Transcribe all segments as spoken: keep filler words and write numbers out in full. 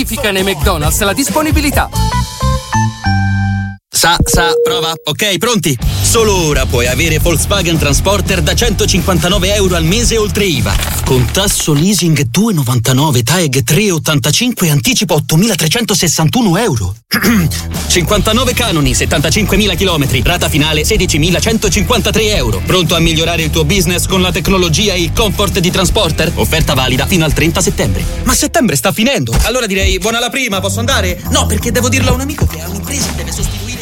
Verifica nei McDonald's la disponibilità. Sa, sa, prova. Ok, pronti? Solo ora puoi avere Volkswagen Transporter da centocinquantanove euro al mese oltre I V A. Con tasso leasing due virgola novantanove, T A E G tre virgola ottantacinque e anticipo ottomilatrecentosessantuno euro. cinquantanove canoni, settantacinquemila chilometri, rata finale sedicimilacentocinquantatré euro. Pronto a migliorare il tuo business con la tecnologia e il comfort di Transporter? Offerta valida fino al trenta settembre. Ma settembre sta finendo. Allora direi buona la prima, posso andare? No, perché devo dirlo a un amico che ha un'impresa e deve sostituire.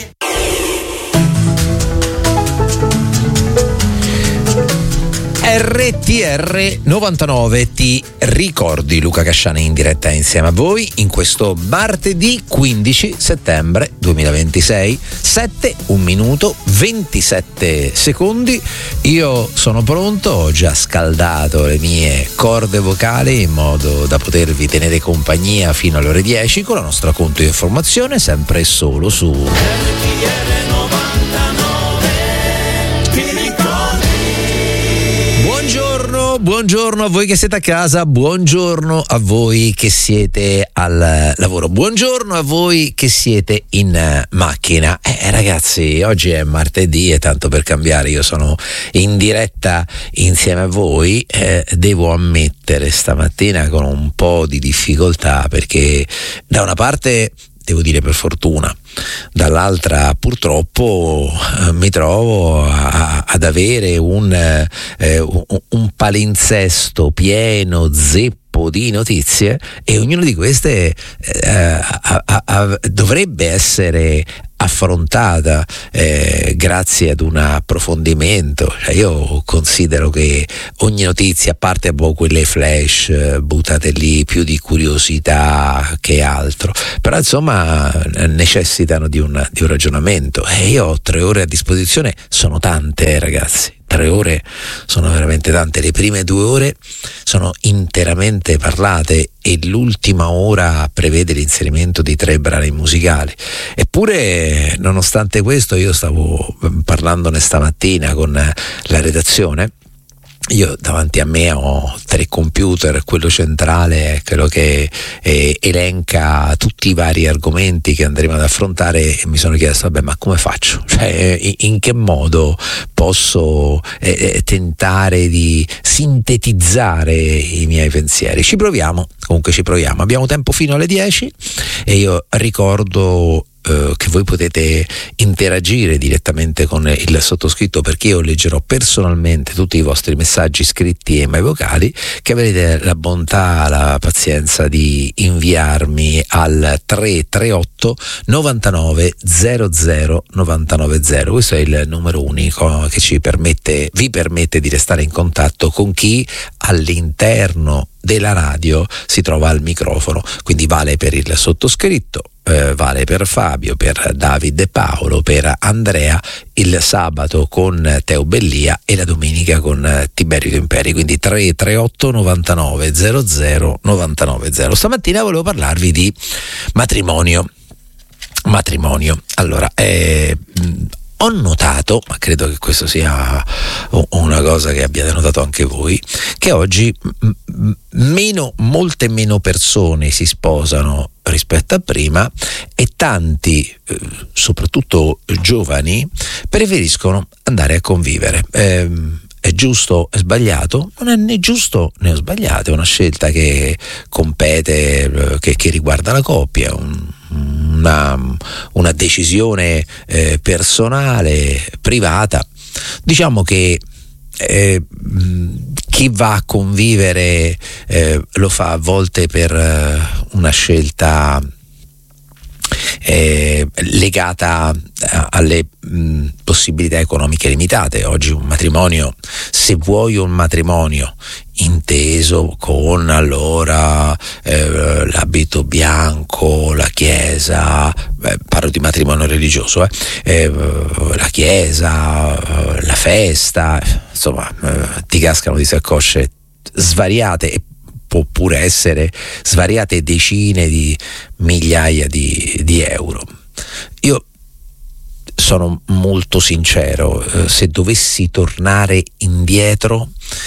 R T R novantanove, ti ricordi Luca Casciani in diretta insieme a voi in questo martedì quindici settembre duemilaventisei, sette, un minuto, ventisette secondi. Io sono pronto, ho già scaldato le mie corde vocali in modo da potervi tenere compagnia fino alle ore dieci con la nostra conto di informazione, sempre e solo su R T R novantanove. Buongiorno, buongiorno a voi che siete a casa, buongiorno a voi che siete al lavoro, buongiorno a voi che siete in macchina. Eh ragazzi, oggi è martedì e tanto per cambiare io sono in diretta insieme a voi, eh, devo ammettere stamattina con un po' di difficoltà perché da una parte devo dire per fortuna, dall'altra purtroppo eh, mi trovo a, ad avere un, eh, un, un palinsesto pieno, zeppo di notizie e ognuna di queste eh, a, a, a, dovrebbe essere affrontata eh, grazie ad un approfondimento. Cioè io considero che ogni notizia, a parte un po' quelle flash eh, buttate lì più di curiosità che altro, però insomma necessitano di un, di un ragionamento e io ho tre ore a disposizione, sono tante eh, ragazzi. Tre ore sono veramente tante, le prime due ore sono interamente parlate e l'ultima ora prevede l'inserimento di tre brani musicali. Eppure, nonostante questo, io stavo parlandone stamattina con la redazione. Io davanti a me ho tre computer, quello centrale è quello che eh, elenca tutti i vari argomenti che andremo ad affrontare e mi sono chiesto, vabbè, ma come faccio? Cioè, in, in che modo posso eh, tentare di sintetizzare i miei pensieri? Ci proviamo, comunque ci proviamo. Abbiamo tempo fino alle dieci e io ricordo Uh, che voi potete interagire direttamente con il sottoscritto perché io leggerò personalmente tutti i vostri messaggi scritti e mai vocali che avrete la bontà, la pazienza di inviarmi al tre tre otto novantanove zero zero novantanove zero. Questo è il numero unico che ci permette, vi permette di restare in contatto con chi all'interno della radio si trova al microfono, quindi vale per il sottoscritto, eh, vale per Fabio, per David e Paolo, per Andrea, il sabato con Teo Bellia e la domenica con Tiberio Imperi, quindi tre tre otto novantanove zero zero novantanove zero. Stamattina volevo parlarvi di matrimonio. Matrimonio. Allora, eh, ho notato, ma credo che questo sia una cosa che abbiate notato anche voi, che oggi meno, molte meno persone si sposano rispetto a prima e tanti, soprattutto giovani, preferiscono andare a convivere. Eh, È giusto, è sbagliato? Non è né giusto né sbagliato, è una scelta che compete, che, che riguarda la coppia, un, una, una decisione eh, personale, privata. Diciamo che eh, chi va a convivere eh, lo fa a volte per eh, una scelta Eh, legata alle mh, possibilità economiche limitate. Oggi un matrimonio, se vuoi un matrimonio inteso con allora eh, l'abito bianco, la chiesa, eh, parlo di matrimonio religioso, eh, eh, la chiesa, eh, la festa, insomma eh, ti cascano di saccocce svariate e può pure essere svariate decine di migliaia di, di euro. Io sono molto sincero, eh, se dovessi tornare indietro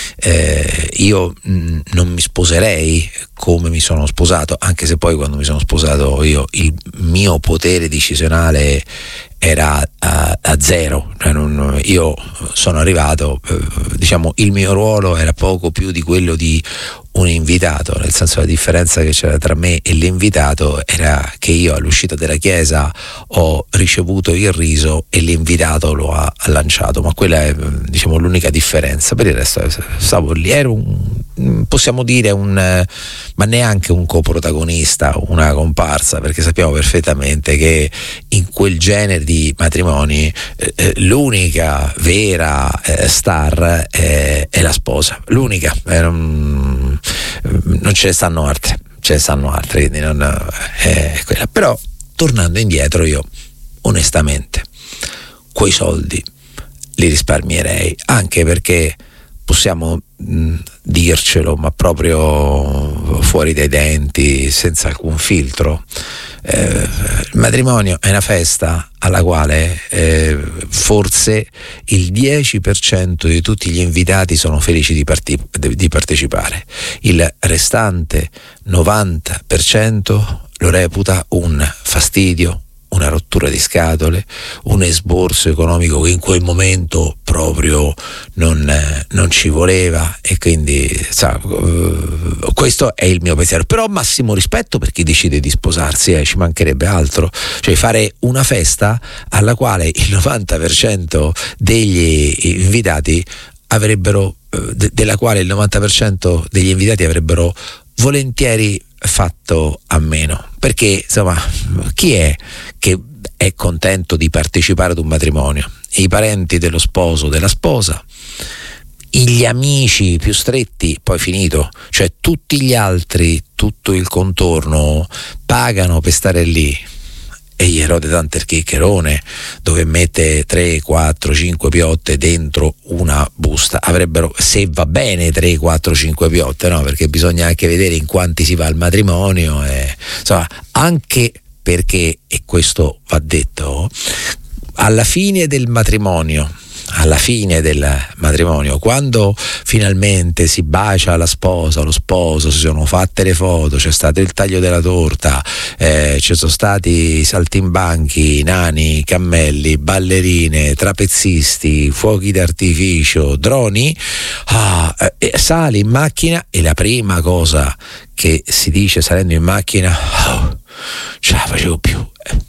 eh, io mh, non mi sposerei come mi sono sposato, anche se poi quando mi sono sposato io il mio potere decisionale era a, a zero, cioè non, io sono arrivato, eh, diciamo il mio ruolo era poco più di quello di un invitato, nel senso la differenza che c'era tra me e l'invitato era che io all'uscita della chiesa ho ricevuto il riso e l'invitato lo ha, ha lanciato, ma quella è, diciamo, l'unica differenza. Per il resto stavo lì, ero un, possiamo dire un, ma neanche un coprotagonista, una comparsa, perché sappiamo perfettamente che in quel genere di matrimoni eh, l'unica vera eh, star è, è la sposa, l'unica, eh, non, non ce ne stanno altre, ce ne stanno altre, quindi non è quella. Però tornando indietro, io onestamente quei soldi li risparmierei, anche perché possiamo mh, dircelo, ma proprio fuori dai denti, senza alcun filtro, eh, il matrimonio è una festa alla quale eh, forse il dieci per cento di tutti gli invitati sono felici di, parti- di partecipare, il restante novanta per cento lo reputa un fastidio, una rottura di scatole, un esborso economico che in quel momento proprio non, eh, non ci voleva, e quindi sa, uh, questo è il mio pensiero. Però massimo rispetto per chi decide di sposarsi, eh, ci mancherebbe altro, cioè fare una festa alla quale il novanta per cento degli invitati avrebbero, uh, de- della quale il novanta per cento degli invitati avrebbero volentieri fatto a meno, perché insomma chi è che è contento di partecipare ad un matrimonio? I parenti dello sposo, della sposa, gli amici più stretti, poi finito, cioè tutti gli altri, tutto il contorno pagano per stare lì, e gli rode tanto il chiccherone dove mette tre, quattro, cinque piotte dentro una busta. Avrebbero, se va bene, tre, quattro, cinque piotte, no? Perché bisogna anche vedere in quanti si va al matrimonio, e, insomma, anche perché, e questo va detto, alla fine del matrimonio alla fine del matrimonio, quando finalmente si bacia la sposa, lo sposo, si sono fatte le foto, c'è stato il taglio della torta, eh, ci sono stati saltimbanchi, nani, cammelli, ballerine, trapezzisti, fuochi d'artificio, droni, ah, eh, sali in macchina e la prima cosa che si dice salendo in macchina: oh, ce la facevo più.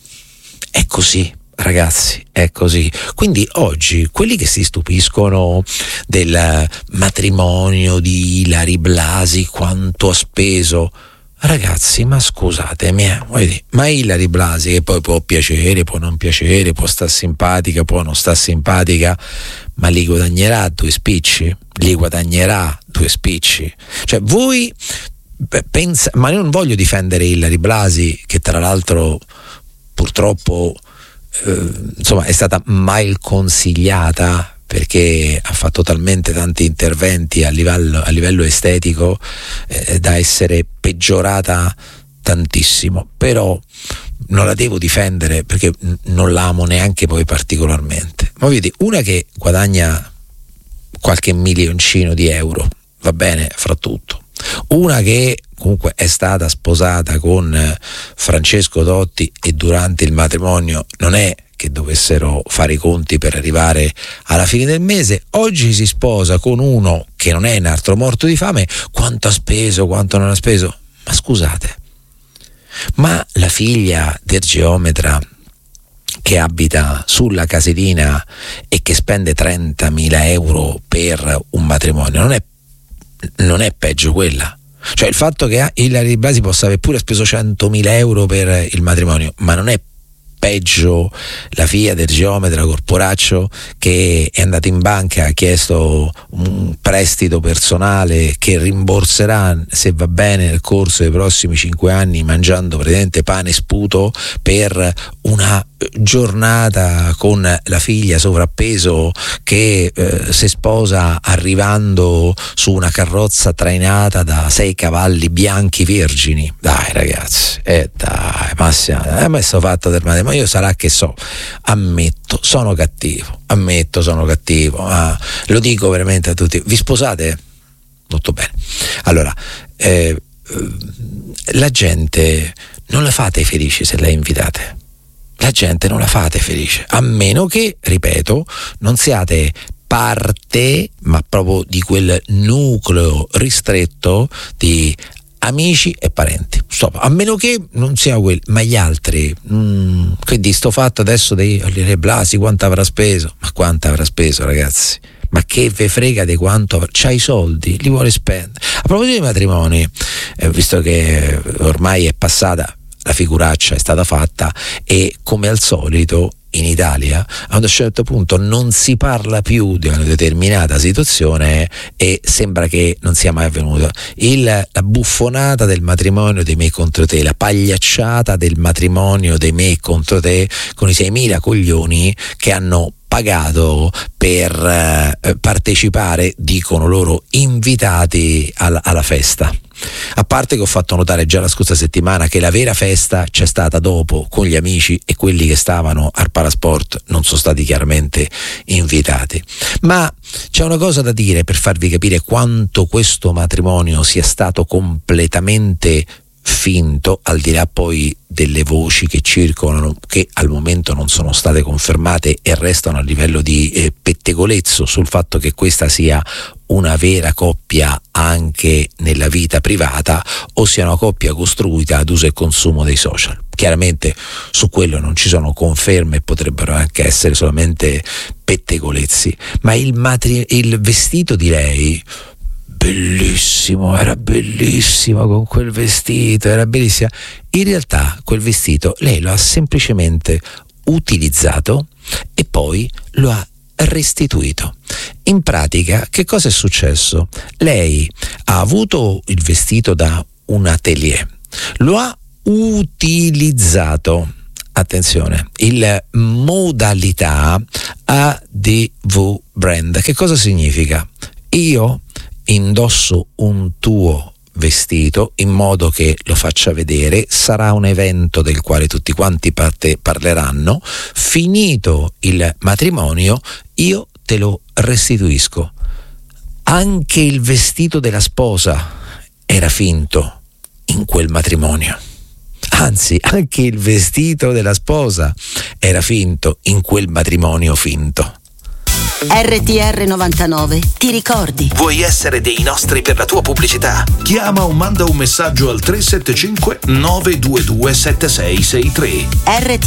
È così, ragazzi, è così. Quindi oggi quelli che si stupiscono del matrimonio di Ilary Blasi, quanto ha speso, ragazzi, ma scusatemi, eh, ma Ilary Blasi, che poi può piacere, può non piacere, può stare simpatica, può non stare simpatica, ma li guadagnerà due spicci, li guadagnerà due spicci. Cioè voi pensa, ma io non voglio difendere Ilary Blasi, che tra l'altro purtroppo eh, insomma è stata mal consigliata, perché ha fatto talmente tanti interventi a livello, a livello estetico eh, da essere peggiorata tantissimo, però non la devo difendere perché non l'amo neanche poi particolarmente. Ma vedi, una che guadagna qualche milioncino di euro, va bene, fra tutto, una che comunque è stata sposata con Francesco Totti e durante il matrimonio non è che dovessero fare i conti per arrivare alla fine del mese, oggi si sposa con uno che non è un altro morto di fame. Quanto ha speso, quanto non ha speso? Ma scusate, ma la figlia del geometra che abita sulla casetina e che spende trentamila euro per un matrimonio non è, non è peggio quella? Cioè il fatto che Ilary Blasi possa aver pure speso centomila euro per il matrimonio, ma non è peggio la figlia del geometra corporaccio che è andata in banca, ha chiesto un prestito personale che rimborserà, se va bene, nel corso dei prossimi cinque anni, mangiando praticamente pane e sputo per una giornata con la figlia sovrappeso che eh, si sposa arrivando su una carrozza trainata da sei cavalli bianchi vergini? Dai ragazzi, eh dai, ma Massimo, a me sto fatto del male, ma io sarà che so, ammetto, sono cattivo, ammetto, sono cattivo, ah, lo dico veramente a tutti. Vi sposate? Molto bene. Allora, eh, la gente non la fate felice se la invitate. La gente non la fate felice, a meno che, ripeto, non siate parte, ma proprio di quel nucleo ristretto di amici e parenti. Stop. A meno che non sia quelli, ma gli altri, mm, che di sto fatto adesso dei Blasi, quanto avrà speso? Ma quanto avrà speso, ragazzi? Ma che ve frega di quanto avrà? C'ha i soldi, li vuole spendere. A proposito dei matrimoni, eh, visto che ormai è passata, la figuraccia è stata fatta, e come al solito in Italia a un certo punto non si parla più di una determinata situazione e sembra che non sia mai avvenuto. Il, la buffonata del matrimonio dei me contro te, la pagliacciata del matrimonio dei me contro te, con i seimila coglioni che hanno pagato per eh, partecipare, dicono loro, invitati alla, alla festa. A parte che ho fatto notare già la scorsa settimana che la vera festa c'è stata dopo, con gli amici, e quelli che stavano al Palasport non sono stati chiaramente invitati. Ma c'è una cosa da dire per farvi capire quanto questo matrimonio sia stato completamente finto, al di là poi delle voci che circolano, che al momento non sono state confermate e restano a livello di eh, pettegolezzo sul fatto che questa sia una vera coppia anche nella vita privata o sia una coppia costruita ad uso e consumo dei social. Chiaramente su quello non ci sono conferme, potrebbero anche essere solamente pettegolezzi, ma il, matri- il vestito di lei, bellissimo, era bellissimo con quel vestito, era bellissima. In realtà quel vestito lei lo ha semplicemente utilizzato e poi lo ha restituito. In pratica, che cosa è successo? Lei ha avuto il vestito da un atelier, lo ha utilizzato, attenzione, il modalità A D V brand. Che cosa significa? Io indosso un tuo vestito in modo che lo faccia vedere, sarà un evento del quale tutti quanti parte parleranno, finito il matrimonio io te lo restituisco. Anche il vestito della sposa era finto in quel matrimonio, anzi anche il vestito della sposa era finto in quel matrimonio finto. R T R novantanove, ti ricordi? Vuoi essere dei nostri per la tua pubblicità? Chiama o manda un messaggio al tre sette cinque nove due due sette sei sei tre. R T